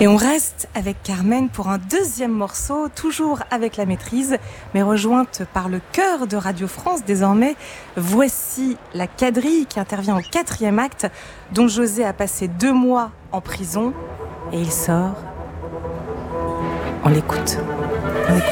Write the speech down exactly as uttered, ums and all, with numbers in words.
Et on reste avec Carmen pour un deuxième morceau, toujours avec la maîtrise, mais rejointe par le chœur de Radio France désormais. Voici la quadrille qui intervient au quatrième acte, dont José a passé deux mois en prison et il sort. On l'écoute.